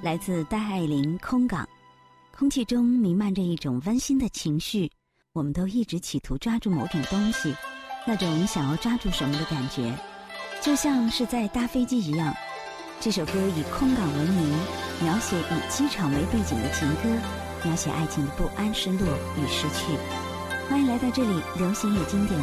来自戴爱玲《空港》，空气中弥漫着一种温馨的情绪，我们都一直企图抓住某种东西，那种想要抓住什么的感觉，就像是在搭飞机一样。这首歌以空港闻名，描写以机场为背景的情歌，描写爱情的不安、失落与失去。欢迎来到这里，流行与经典